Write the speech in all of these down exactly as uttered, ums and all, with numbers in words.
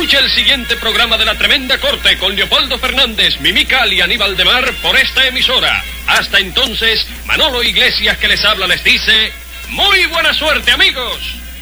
Escucha el siguiente programa de La Tremenda Corte con Leopoldo Fernández, Mimical y Aníbal de Mar por esta emisora. Hasta entonces, Manolo Iglesias que les habla les dice, muy buena suerte, amigos.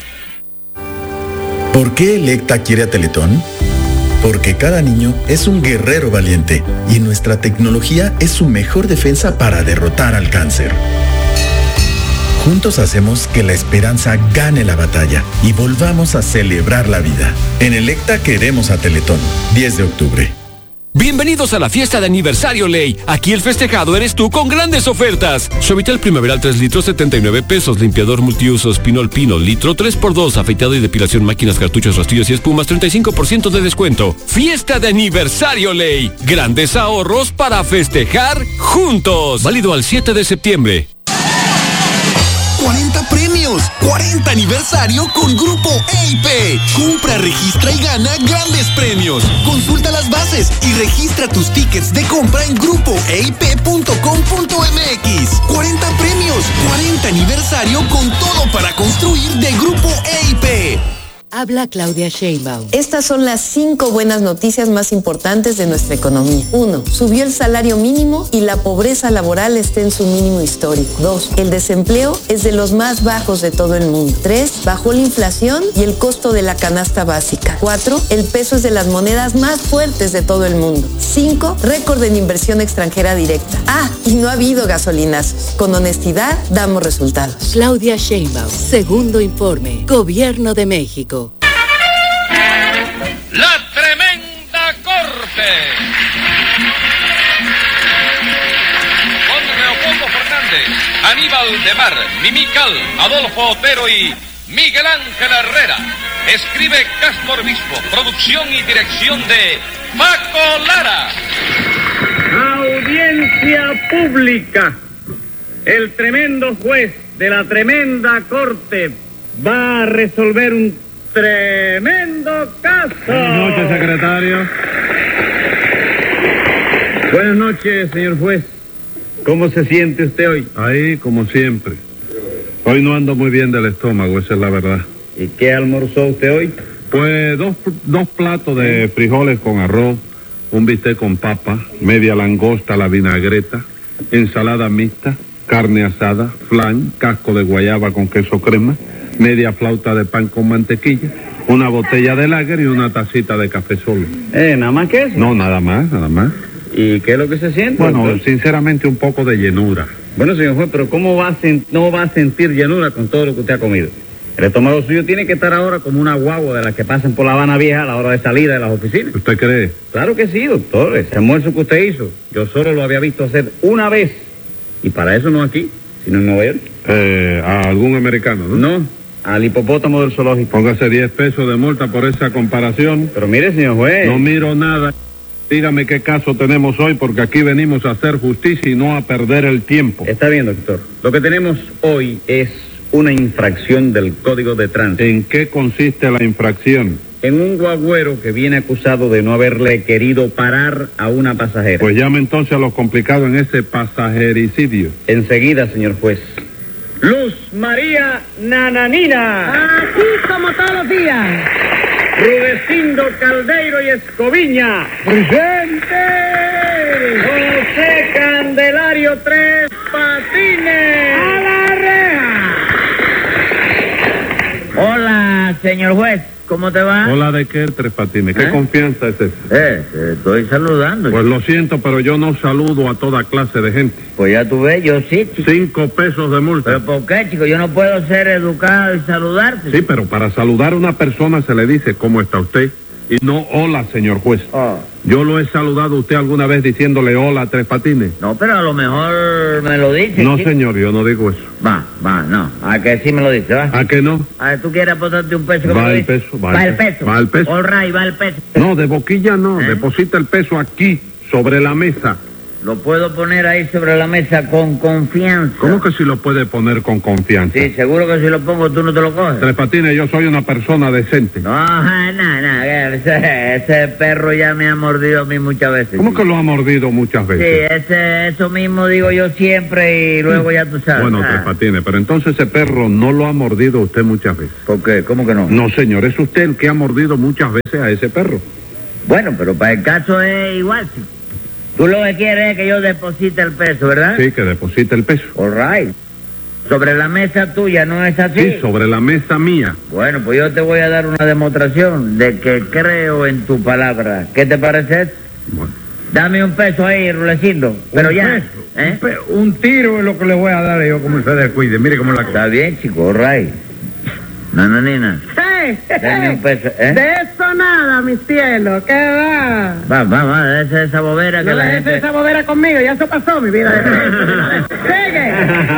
¿Por qué Electa quiere a Teletón? Porque cada niño es un guerrero valiente y nuestra tecnología es su mejor defensa para derrotar al cáncer. Juntos hacemos que la esperanza gane la batalla y volvamos a celebrar la vida. En Electa queremos a Teletón. diez de octubre. Bienvenidos a la fiesta de aniversario Ley. Aquí el festejado eres tú con grandes ofertas. Suavitel Primaveral tres litros, setenta y nueve pesos. Limpiador multiusos Pinol Pino, litro tres por dos. Afeitado y depilación, máquinas, cartuchos, rastrillos y espumas, treinta y cinco por ciento de descuento. Fiesta de aniversario Ley. Grandes ahorros para festejar juntos. Válido al siete de septiembre. cuarenta premios, cuarenta aniversario con Grupo E I P. Compra, registra y gana grandes premios. Consulta las bases y registra tus tickets de compra en grupo e i p punto com punto m x. cuarenta premios, cuarenta aniversario con todo para construir de Grupo E I P. Habla Claudia Sheinbaum. Estas son las cinco buenas noticias más importantes de nuestra economía. Uno, subió el salario mínimo y la pobreza laboral está en su mínimo histórico. Dos, el desempleo es de los más bajos de todo el mundo. Tres, bajó la inflación y el costo de la canasta básica. Cuatro, el peso es de las monedas más fuertes de todo el mundo. Cinco, récord en inversión extranjera directa. Ah, y no ha habido gasolinazos. Con honestidad damos resultados. Claudia Sheinbaum, segundo informe, Gobierno de México. La Tremenda Corte. Con Leopoldo Fernández, Aníbal de Mar, Mimical, Adolfo Otero y Miguel Ángel Herrera. Escribe Castro Obispo, producción y dirección de Paco Lara. Audiencia pública. El tremendo juez de la Tremenda Corte va a resolver un tremendo caso. Buenas noches, secretario. Buenas noches, señor juez. ¿Cómo se siente usted hoy? Ahí, como siempre. Hoy no ando muy bien del estómago, esa es la verdad. ¿Y qué almorzó usted hoy? Pues dos, dos platos de frijoles con arroz, un bistec con papa, media langosta a la vinagreta, ensalada mixta, carne asada, flan, casco de guayaba con queso crema, media flauta de pan con mantequilla, una botella de lager y una tacita de café solo. Eh, ¿nada más que eso? No, nada más, nada más. ¿Y qué es lo que se siente? Bueno, doctor? sinceramente un poco de llenura. Bueno, señor juez, pero ¿cómo va a sen- no va a sentir llenura con todo lo que usted ha comido? El estómago suyo tiene que estar ahora como una guagua de las que pasan por La Habana Vieja a la hora de salida de las oficinas. ¿Usted cree? Claro que sí, doctor. Ese almuerzo que usted hizo, yo solo lo había visto hacer una vez. Y para eso no aquí, sino en Nueva York. Eh, a algún americano, ¿no? No, al hipopótamo del zoológico. Póngase diez pesos de multa por esa comparación. Pero mire, señor juez. No miro nada. Dígame qué caso tenemos hoy, porque aquí venimos a hacer justicia y no a perder el tiempo. Está bien, doctor. Lo que tenemos hoy es una infracción del Código de Tránsito. ¿En qué consiste la infracción? En un guagüero que viene acusado de no haberle querido parar a una pasajera. Pues llame entonces a lo complicado en ese pasajericidio. Enseguida, señor juez. Luz María Nananina. Aquí como todos los días. Rudecindo Caldeiro y Escoviña. ¡Presente! José Candelario Tres Patines. ¡A la reja! Hola, señor juez. ¿Cómo te va? Hola, ¿de qué, Tres Patines? ¿Qué ¿Eh? confianza es esa? Eh, te estoy saludando. Pues lo siento, pero yo no saludo a toda clase de gente. Pues ya tú ves, yo sí, chico. Cinco pesos de multa. ¿Pero por qué, chico? Yo no puedo ser educado y saludarte. Sí, pero para saludar a una persona se le dice ¿cómo está usted? Y no hola, señor juez. Oh. Yo lo he saludado a usted alguna vez diciéndole hola, Tres Patines. No, pero a lo mejor me lo dices. No, chico. señor, yo no digo eso. Va, va, no. A que sí me lo dices, va. ¿A que no? A ver, tú quieres aportarte un peso. que Va me lo el dices? peso, va Va el el peso. peso. Va el peso. All right, va el peso. No, de boquilla no. ¿Eh? Deposita el peso aquí, sobre la mesa. Lo puedo poner ahí sobre la mesa con confianza. ¿Cómo que si lo puede poner con confianza? Sí, seguro que si lo pongo tú no te lo coges. Tres Patines, yo soy una persona decente. No, no, no, ese, ese perro ya me ha mordido a mí muchas veces. ¿Cómo que lo ha mordido muchas Sí, veces? ese, eso mismo digo yo siempre y luego ya tú sabes. Bueno, Ah. Tres Patines, pero entonces ese perro no lo ha mordido usted muchas veces. ¿Por qué? ¿Cómo que no? No, señor, es usted el que ha mordido muchas veces a ese perro. Bueno, pero para el caso es igual, chico. Tú lo que quieres es que yo deposite el peso, ¿verdad? Sí, que deposita el peso. All right. Sobre la mesa tuya, ¿no es así? Sí, sobre la mesa mía. Bueno, pues yo te voy a dar una demostración de que creo en tu palabra. ¿Qué te parece eso? Bueno. Dame un peso ahí, Rulecindo. Pero Un ya. peso, ¿eh? un, pe- un tiro es lo que le voy a dar yo como se descuide. Mire cómo la cosa. Está bien, chico, all right. Nananina, Hey, dame un peso, ¿eh? De eso nada, mi cielo, ¿qué va? Va, va, va, déjese esa bobera que No la dejes gente... esa bobera conmigo, ya eso pasó, mi vida. Sigue,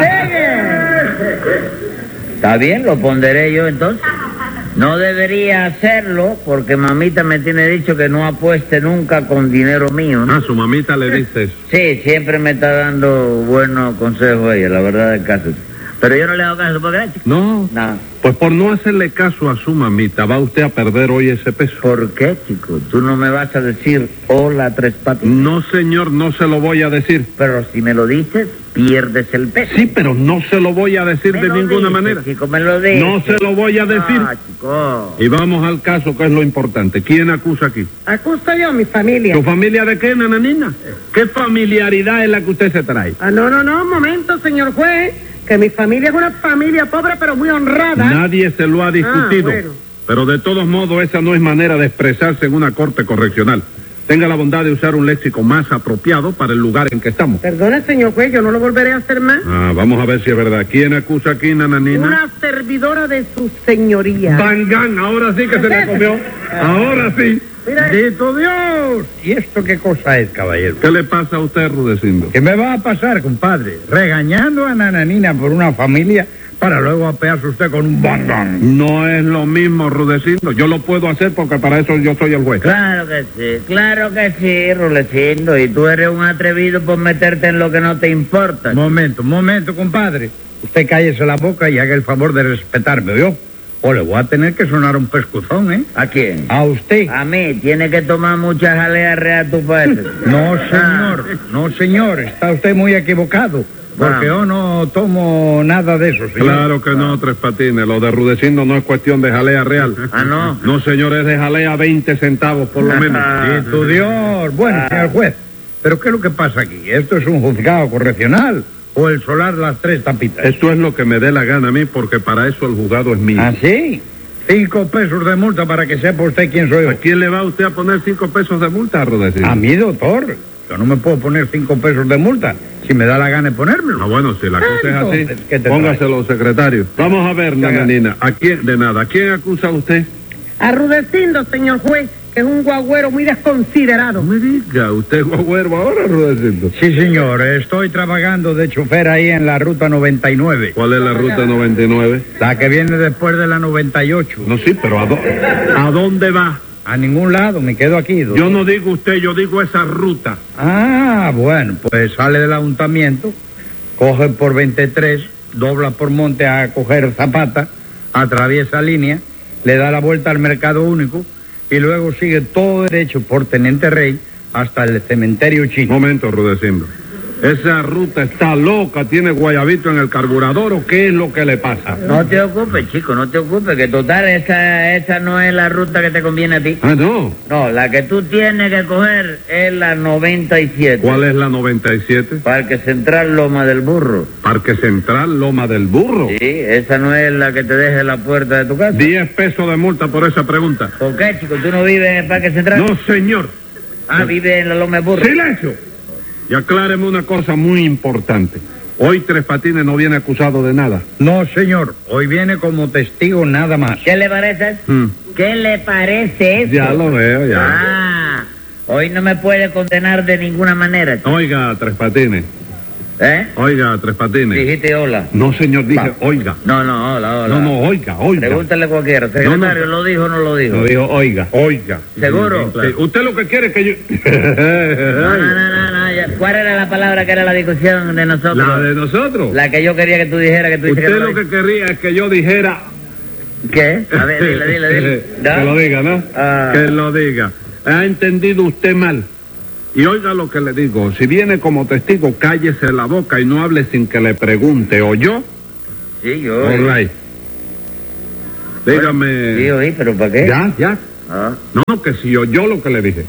sigue. Está bien, lo ponderé yo entonces. No debería hacerlo porque mamita me tiene dicho que no apueste nunca con dinero mío, ¿no? Ah, su mamita le dice eso. Sí, siempre me está dando buenos consejos ella, la verdad del caso. Pero yo no le hago caso, ¿por qué, chico? No, No. pues por no hacerle caso a su mamita, va usted a perder hoy ese peso. ¿Por qué, chico? Tú no me vas a decir hola, Tres Patines. No, señor, no se lo voy a decir. Pero si me lo dices, pierdes el peso. Sí, pero no se lo voy a decir Me de lo ninguna dices, manera. chico, me lo dices. No se lo voy a decir. Ah, chico. Y vamos al caso, que es lo importante. ¿Quién acusa aquí? Acuso yo, mi familia. ¿Tu familia de qué, nananina? ¿Qué familiaridad es la que usted se trae? Ah, no, no, no, un momento, señor juez, que mi familia es una familia pobre pero muy honrada. Nadie se lo ha discutido. Ah, bueno. Pero de todos modos, esa no es manera de expresarse en una corte correccional. Tenga la bondad de usar un léxico más apropiado para el lugar en que estamos. Perdone, señor juez, yo no lo volveré a hacer más. Ah, vamos a ver si es verdad. ¿Quién acusa aquí, nananina? Una servidora de su señoría. Bangán, ahora sí que se me comió. Ahora sí. Mira, ¡Bendito Dios! ¿Y esto qué cosa es, caballero? ¿Qué le pasa a usted, Rudecindo? ¿Qué me va a pasar, compadre? Regañando a Nananina por una familia para luego apearse usted con un bandán. No es lo mismo, Rudecindo. Yo lo puedo hacer porque para eso yo soy el juez. Claro que sí, claro que sí, Rulecindo. Y tú eres un atrevido por meterte en lo que no te importa. Momento, momento, compadre. Usted cállese la boca y haga el favor de respetarme, ¿yo? O le voy a tener que sonar un pescozón, ¿eh? ¿A quién? A usted. A mí, tiene que tomar mucha jalea real tu padre. No, señor, no, señor, está usted muy equivocado. Porque yo no tomo nada de eso, señor. Claro que no, Tres Patines. Lo de Rudecindo no es cuestión de jalea real. Ah, ¿no? No, señor, es de jalea veinte centavos por lo menos. Sí, tu Dios. Bueno, señor juez, ¿pero qué es lo que pasa aquí? ¿Esto es un juzgado correccional o el solar Las Tres Tapitas? Esto es lo que me dé la gana a mí porque para eso el juzgado es mío. ¿Ah, sí? Cinco pesos de multa para que sepa usted quién soy yo. ¿A quién le va usted a poner cinco pesos de multa, Rudecindo? A mí, doctor. Yo no me puedo poner cinco pesos de multa si me da la gana de ponérmelo. Ah, bueno, si la cosa es Entonces, así, ¿qué te póngaselo, secretario. Vamos a ver, nananina. ¿A quién? De nada. ¿A quién acusa usted? a Rudecindo, señor juez, que es un guagüero muy desconsiderado. No me diga, ¿usted es guagüero ahora, Rudecindo? Sí, señor. Estoy trabajando de chofer ahí en la ruta noventa y nueve. ¿Cuál es la ruta noventa y nueve? La que viene después de la noventa y ocho. No, sí, pero ¿a, dó- ¿a dónde va? A ningún lado, me quedo aquí, doctor. Yo no digo usted, yo digo esa ruta. Ah, bueno, pues sale del ayuntamiento, coge por veintitrés, dobla por Monte a coger Zapata, atraviesa línea, le da la vuelta al Mercado Único y luego sigue todo derecho por Teniente Rey hasta el cementerio chino. Momento, Rudecindo. Esa ruta está loca, tiene guayabito en el carburador, ¿o qué es lo que le pasa? No te ocupes, chico, no te ocupes, que total, esa, esa no es la ruta que te conviene a ti. Ah, no. No, la que tú tienes que coger es la noventa y siete. ¿Cuál es la noventa y siete? Parque Central Loma del Burro. Parque Central Loma del Burro. Sí, esa no es la que te deja en la puerta de tu casa. Diez pesos de multa por esa pregunta. ¿Por qué, chico? ¿Tú no vives en el Parque Central? No, señor. Ah, vives en la Loma del Burro. ¡Silencio! Y acláreme una cosa muy importante. Hoy Tres Patines no viene acusado de nada. No, señor, hoy viene como testigo nada más. ¿Qué le parece? Mm. ¿Qué le parece eso? Ya lo veo, ya. Ah, hoy no me puede condenar de ninguna manera, chico. Oiga, Tres Patines. ¿Eh? Oiga, Tres Patines. Dijiste hola. No, señor, dije Va. oiga. No, no, hola, hola. No, no, oiga, oiga. Pregúntale a cualquiera. Secretario, No, no. ¿lo dijo o no lo dijo? No dijo oiga. Oiga. ¿Seguro? Sí, usted lo que quiere es que yo... No, no, no, no, ya yo- ¿cuál era la palabra que era la discusión de nosotros? La de nosotros. La que yo quería que tú dijeras que tú dices Usted que no lo que quería es que yo dijera... ¿Qué? A ver, dile, dile, dile. ¿No? Que lo diga, ¿no? Ah. Que lo diga. Ha entendido usted mal. Y oiga lo que le digo. Si viene como testigo, cállese la boca y no hable sin que le pregunte. ¿Oyó? Sí, yo. All right. Dígame... Sí, oí, pero ¿para qué? Ya, ya. Ah. No, no, que si oyó lo que le dije.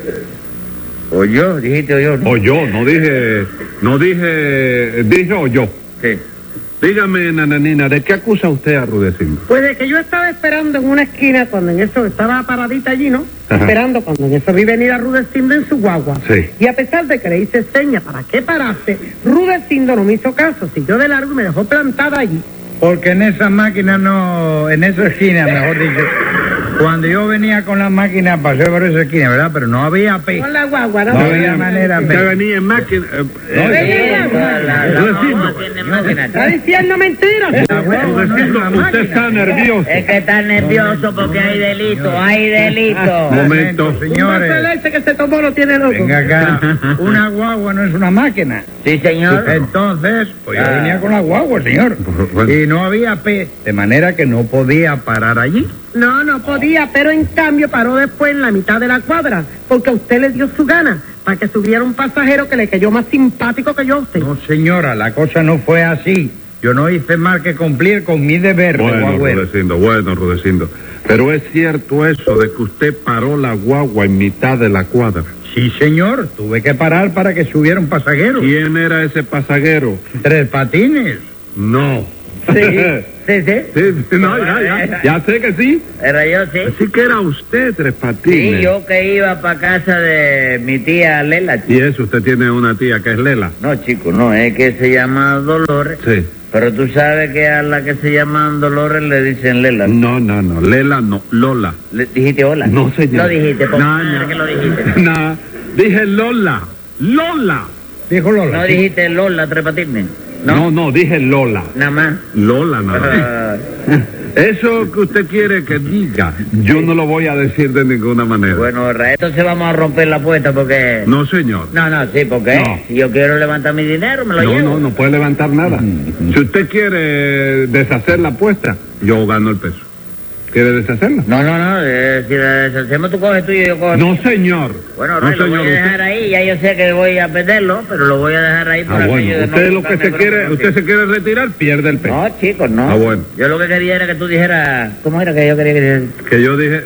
¿Oyó? Dijiste oyó, ¿no? Oyó, no dije... No dije... Dije oyó. Sí. Dígame, nananina, ¿de qué acusa usted a Rudecindo? Pues de que yo estaba esperando en una esquina cuando en eso estaba paradita allí, ¿no? Ajá. Esperando cuando en eso vi venir a Rudecindo en su guagua. Sí. Y a pesar de que le hice señas para que parase, Rudecindo no me hizo caso, siguió de largo y me dejó plantada allí. Porque en esa máquina no, en esa esquina, mejor dicho, cuando yo venía con la máquina pasé por esa esquina, ¿verdad? Pero no había pe. Con la guagua, ¿no? No había manera, Usted pe. venía en máquina... eh, No, eh, sí, La, la, la mamá tiene máquina. Está diciendo mentiras. La guagua no es Rudecindo, una usted máquina. está nervioso. Es que está nervioso porque hay delito, hay delito. Momento. Un vaso de Señores, leche que se tomó lo tiene loco. venga acá. Una guagua no es una máquina. Sí, señor. Entonces, pues yo Ah. venía con la guagua, señor. Bueno. Y no había pe, de manera que no podía parar allí. No, no podía, pero en cambio paró después en la mitad de la cuadra, porque a usted le dio su gana, para que subiera un pasajero que le cayó más simpático que yo a usted. No, señora, la cosa no fue así. Yo no hice más que cumplir con mi deber de Bueno, guagüero. Rudecindo, bueno, Rudecindo. Pero es cierto eso de que usted paró la guagua en mitad de la cuadra. Sí, señor, tuve que parar para que subiera un pasajero. ¿Quién era ese pasajero? Tres patines. No. Sí, sí, sí. Sí, sí, no, ya, ya. Ya sé que sí. Era yo, sí. Así que era usted, Tres Patines. Sí, yo que iba para casa de mi tía Lela. Y eso, usted tiene una tía que es Lela. No, chico, no, es que se llama Dolores. Sí. Pero tú sabes que a la que se llaman Dolores le dicen Lela. No, no, no. Lela no. Lola. ¿Le dijiste hola? No, señor. Lo dijiste, por No, madre no. que lo dijiste. No. Dije Lola. Lola. Dijo Lola. No ¿sí? dijiste Lola, Tres Patines. No, No, no, dije Lola. nada más. Lola, nada. Ah, Eso que usted quiere que diga, yo no lo voy a decir de ninguna manera. bueno, Ra, entonces vamos a romper la apuesta porque... No, señor. No, no, sí, porque No. si yo quiero levantar mi dinero, me lo No, llevo. no, no puede levantar nada. Si usted quiere deshacer la apuesta, yo gano el peso. ¿Quiere deshacerla? No, no, no, eh, si la deshacemos tú coges tuyo y yo cojo... No, señor. Bueno, no, Ray, lo voy señor. a dejar ahí, ya yo sé que voy a perderlo, pero lo voy a dejar ahí por Ah, aquello bueno. de no Usted lo que buscarme se bronca quiere, contigo. usted se quiere retirar, pierde el peso. No, chicos, no. Ah, bueno. Yo lo que quería era que tú dijeras... ¿Cómo era que yo quería que dijeras? Que yo dije...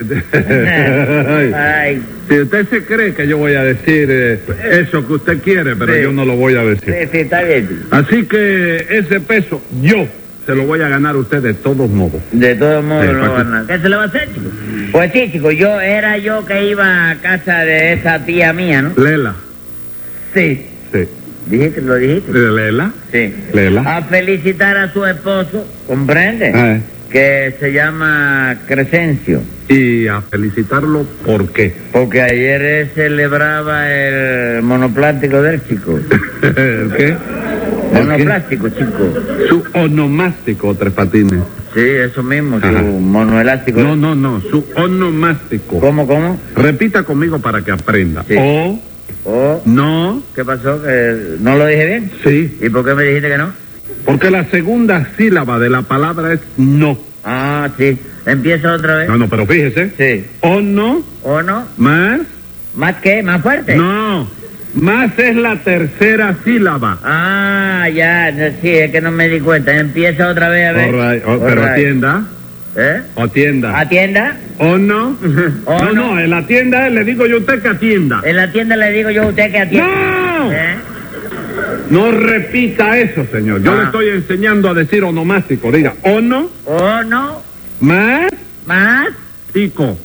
Ay, Si usted se cree que yo voy a decir eh, eso que usted quiere, pero Sí. yo no lo voy a decir. sí, sí, está bien. Así que ese peso yo se lo voy a ganar a usted de todos modos. De todos modos Sí, no va a ¿para qué? ganar. ¿Qué se le va a hacer, chico? Pues sí, chico, yo era yo que iba a casa de esa tía mía, ¿no? Lela. Sí. Sí. ¿Dijiste? ¿Lo dijiste? Lela. Sí. Lela. A felicitar a su esposo, ¿comprende? Ah, Que se llama Crescencio. y a felicitarlo, ¿por qué? Porque ayer él celebraba el monoplástico del chico. ¿El qué? ¿El Monoplástico, chico. qué? Su onomástico, Tres Patines. Sí, eso mismo, su Ajá. monoelástico. No, no, no, su onomástico. ¿Cómo, cómo? Repita conmigo para que aprenda. Sí. O, Oh, no, ¿qué pasó? ¿Que no lo dije bien? sí. ¿Y por qué me dijiste que no? Porque la segunda sílaba de la palabra es no. Ah, sí. Empieza otra vez. No, no, pero fíjese. Sí. O no, ¿O no? más, ¿Más qué? ¿Más fuerte? no. Más es la tercera sílaba. Ah, ya, no, sí, es que no me di cuenta. Empieza otra vez a ver. All right, oh, All pero right. atienda, ¿Eh? atienda. ¿Atienda? ¿O no? ¿O no, no? no, en la tienda le digo yo a usted que atienda. En la tienda le digo yo a usted que atienda. ¡No! ¿Eh? No repita eso, señor. Yo Ah. le estoy enseñando a decir onomástico. Diga, o no, ¿O no? más, ¿Más? tico.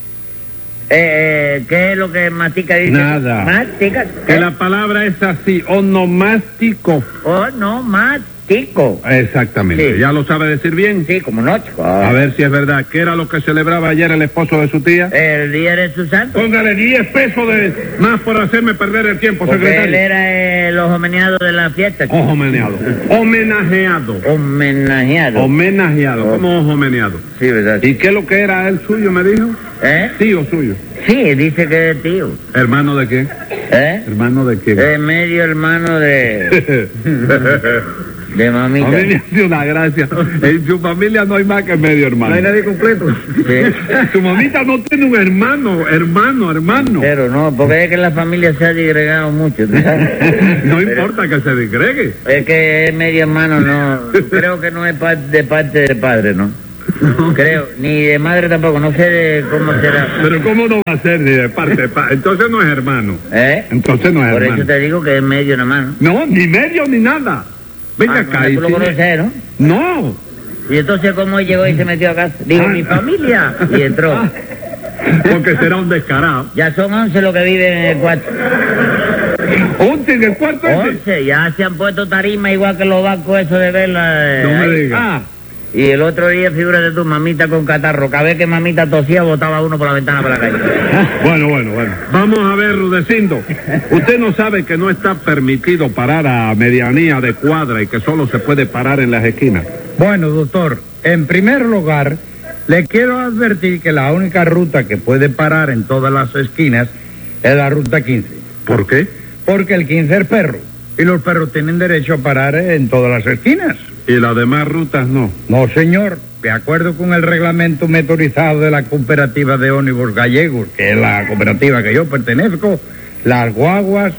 Eh, eh, ¿Qué es lo que mastica dice? Nada. ¿Mastica? Que ¿Eh? la palabra es así, onomástico. ¿O no? ¿Mastica? chico. Exactamente. Sí. ¿Ya lo sabe decir bien? Sí, como no, chico. A ver si es verdad. ¿Qué era lo que celebraba ayer el esposo de su tía? El día de su santo. Póngale diez pesos de más por hacerme perder el tiempo, Porque secretario. él era el homenajeado de la fiesta, chico. Homenajeado. Homenajeado. Homenajeado. Homenajeado. ¿Cómo homenajeado? Sí, ¿verdad? ¿Y qué es lo que era él suyo, me dijo? ¿Eh? Tío suyo. Sí, dice que es tío. ¿Hermano de qué? ¿Eh? ¿Hermano de qué? Es medio hermano de... de mamita. A mí me hace una gracia. En su familia no hay más que medio hermano. No hay nadie completo. Sí. Su mamita no tiene un hermano, hermano, hermano. Pero no, porque es que la familia se ha disgregado mucho, ¿tú sabes? No importa que se disgregue. Es que es medio hermano, no. Creo que no es pa- de parte de padre, ¿no? Creo, ni de madre tampoco, no sé de cómo será. Pero ¿cómo no va a ser ni de parte de padre? Entonces no es hermano. ¿Eh? Entonces no es Por hermano. eso te digo que es medio nada más, ¿no? No, ni medio ni nada. Venga Ah, acá. no, y tú lo si- conoces, ¿no? No. Y entonces, ¿cómo llegó y se metió a casa? Dijo, mi familia. Y entró. Porque será un descarado. Ya son once los que viven en el cuarto. ¿Once en el cuarto ese? Once, ya se han puesto tarima igual que los bancos esos de verla. eh, No me ahí. digas. Ah, y el otro día, figúrate tu mamita con catarro. Cada vez que mamita tosía, botaba uno por la ventana para la calle. Bueno, bueno, bueno. Vamos a ver, Rudecindo. Usted no sabe que no está permitido parar a medianía de cuadra y que solo se puede parar en las esquinas. Bueno, doctor, en primer lugar, le quiero advertir que la única ruta que puede parar en todas las esquinas es la ruta quince. ¿Por qué? Porque el quince es perro. Y los perros tienen derecho a parar en todas las esquinas. Y las demás rutas no. No, señor. De acuerdo con el reglamento motorizado de la cooperativa de ónibus gallegos, que es la cooperativa que yo pertenezco, las guaguas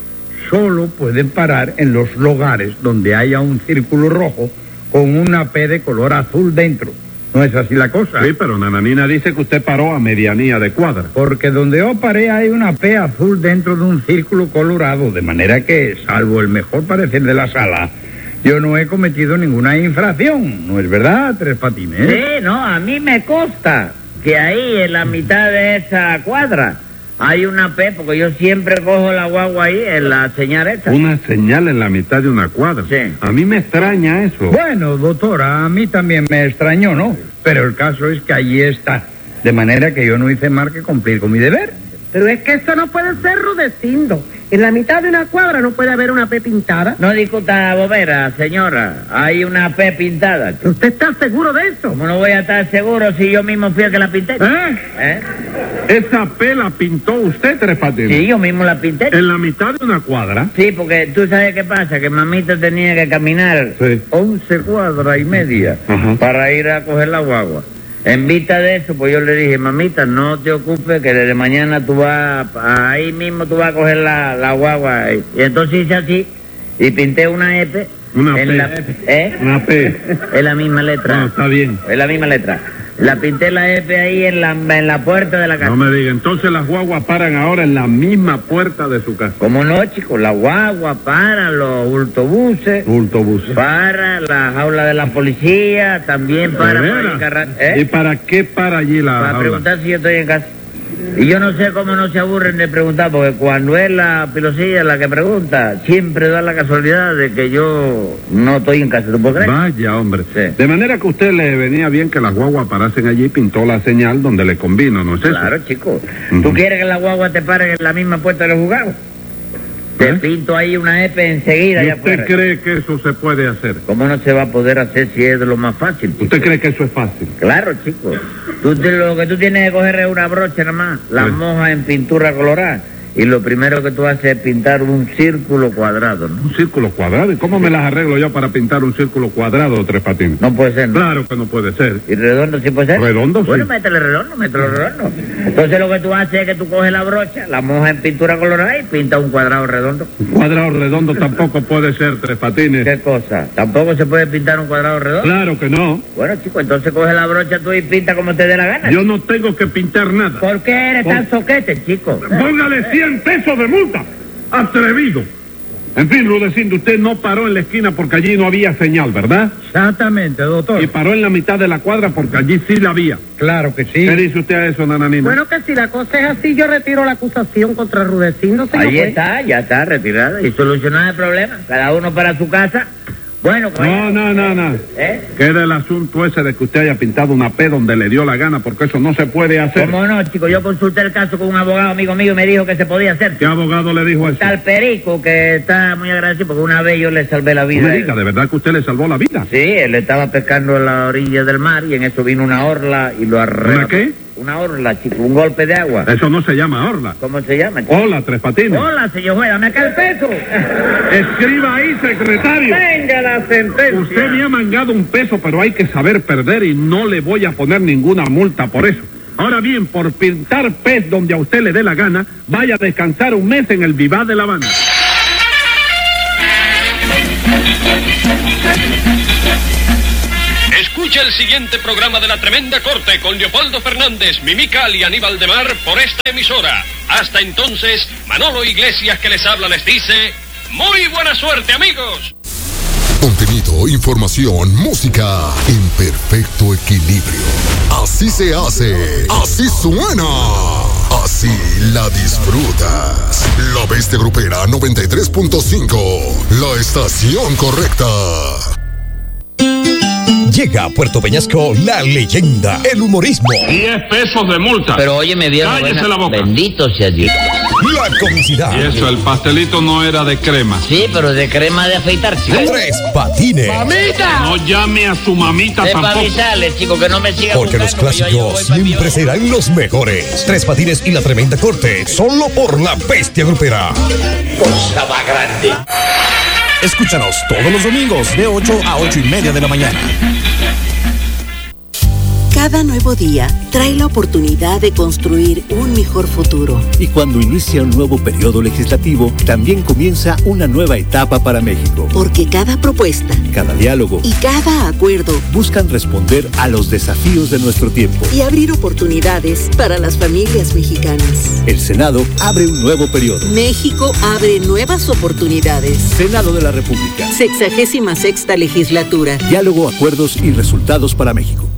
solo pueden parar en los lugares donde haya un círculo rojo con una P de color azul dentro. ¿No es así la cosa? Sí, pero Nananina dice que usted paró a medianía de cuadra. Porque donde yo paré hay una P azul dentro de un círculo colorado, de manera que, salvo el mejor parecer de la sala, yo no he cometido ninguna infracción. ¿No es verdad, Tres Patines? Sí, no, a mí me consta que ahí en la mitad de esa cuadra hay una P, porque yo siempre cojo la guagua ahí en la señal esa. Una señal en la mitad de una cuadra. Sí. A mí me extraña eso. Bueno, doctora, a mí también me extrañó, ¿no? Pero el caso es que allí está. De manera que yo no hice más que cumplir con mi deber. Pero es que eso no puede ser, Rudecindo. En la mitad de una cuadra no puede haber una P pintada. No discuta bobera, señora. Hay una P pintada. ¿Usted está seguro de eso? ¿Cómo no voy a estar seguro si yo mismo fui el que la pinté? ¿Eh? ¿Eh? ¿Esa P la pintó usted, Tres Patines? Sí, yo mismo la pinté. ¿En la mitad de una cuadra? Sí, porque tú sabes qué pasa, que mamita tenía que caminar Sí. once cuadras y media Ajá. para ir a coger la guagua. En vista de eso, pues yo le dije, mamita, no te ocupes, que desde mañana tú vas, ahí mismo tú vas a coger la, la guagua. Y entonces hice así, y pinté una E P. Una en P. La, ¿eh? Una P. Es la misma letra. No, está bien. Es la misma letra. La pinté la E P ahí en la, en la puerta de la casa. No me diga, entonces las guaguas paran ahora en la misma puerta de su casa. ¿Cómo no, chicos? La guagua para los autobuses. Autobús. Para la jaula de la policía, también para... ¿De para veras? el carra- ¿eh? ¿Y para qué para allí la Para jaula? preguntar si yo estoy en casa. Y yo no sé cómo no se aburren de preguntar, porque cuando es la pilosilla la que pregunta, siempre da la casualidad de que yo no estoy en casa. ¿Tú puedes creer? Vaya, hombre. Sí. De manera que a usted le venía bien que las guaguas parasen allí y pintó la señal donde le convino, ¿no es eso? Claro, chico. Ujú. ¿Tú quieres que la guagua te pare en la misma puerta de los juzgados? Te ¿Eh? pinto ahí una E P enseguida ¿Y allá usted afuera. cree que eso se puede hacer? ¿Cómo no se va a poder hacer si es de lo más fácil, chico? ¿Usted cree que eso es fácil? Claro, chico. Tú, te- lo que tú tienes que coger es una brocha nada más, la Sí. mojas en pintura colorada, y lo primero que tú haces es pintar un círculo cuadrado, ¿no? Un círculo cuadrado. ¿Y cómo me las arreglo yo para pintar un círculo cuadrado, Tres Patines? No puede ser, ¿no? Claro que no puede ser. ¿Y redondo sí puede ser? Redondo, sí. Bueno, métele redondo, métele redondo. Entonces lo que tú haces es que tú coges la brocha, la mojas en pintura colorada y pintas un cuadrado redondo. Un cuadrado redondo tampoco puede ser, Tres Patines. ¿Qué cosa? ¿Tampoco se puede pintar un cuadrado redondo? Claro que no. Bueno, chico, entonces coge la brocha tú y pinta como te dé la gana. Yo no tengo que pintar nada. ¿Por qué eres tan soquete, chico? Póngale cien pesos de multa. Atrevido. En fin, Rudecindo, usted no paró en la esquina porque allí no había señal, ¿verdad? Exactamente, doctor. Y paró en la mitad de la cuadra porque allí sí la había. Claro que sí. ¿Qué dice usted a eso, Nananina? Bueno, que si la cosa es así, yo retiro la acusación contra Rudecindo, señor Ahí juez. está, ya está retirada y solucionado el problema. Cada uno para su casa, Bueno, pues... No, no, no, no. ¿Eh? Queda el asunto ese de que usted haya pintado una P donde le dio la gana, porque eso no se puede hacer. ¿Cómo no, chico? Yo consulté el caso con un abogado amigo mío y me dijo que se podía hacer. ¿Qué abogado le dijo eso? Tal Perico, que está muy agradecido porque una vez yo le salvé la vida. No me diga, ¿de verdad que usted le salvó la vida? Sí, él estaba pescando en la orilla del mar y en eso vino una orla y lo arregló. ¿Una qué? Una orla, chico, un golpe de agua. Eso no se llama orla. ¿Cómo se llama, chico? Hola, Tres Patines. Hola, señor juez, dame acá el peso. Escriba ahí, secretario. Venga la sentencia. Usted me ha mangado un peso, pero hay que saber perder y no le voy a poner ninguna multa por eso. Ahora bien, por pintar pez donde a usted le dé la gana, vaya a descansar un mes en el Vivar de La Habana. Escucha el siguiente programa de La Tremenda Corte con Leopoldo Fernández, Mimical y Aníbal de Mar por esta emisora. Hasta entonces, Manolo Iglesias que les habla les dice, muy buena suerte, amigos. Contenido, información, música en perfecto equilibrio. Así se hace, así suena, así la disfrutas. La Bestia Grupera noventa y tres punto cinco, la estación correcta. Llega a Puerto Peñasco la leyenda, el humorismo. Diez pesos de multa. Pero óyeme bien, cállese la boca. Bendito sea Dios. La comicidad. Y eso, el pastelito no era de crema. Sí, pero de crema de afeitar, chico. Tres Patines. ¡Mamita! No llame a su mamita Es tampoco. para avisarle, chico, que no me siga Porque los buscando, que yo- yo clásicos voy pa' siempre Dios. serán los mejores. Tres Patines y la Tremenda Corte, solo por la Bestia Grupera. Cosa más grande. Escúchanos todos los domingos de ocho a ocho y media de la mañana. Cada nuevo día trae la oportunidad de construir un mejor futuro. Y cuando inicia un nuevo periodo legislativo, también comienza una nueva etapa para México. Porque cada propuesta Cada diálogo y cada acuerdo buscan responder a los desafíos de nuestro tiempo. y abrir oportunidades para las familias mexicanas. El Senado abre un nuevo periodo. México abre nuevas oportunidades. Senado de la República. Sexagésima sexta legislatura. Diálogo, acuerdos y resultados para México.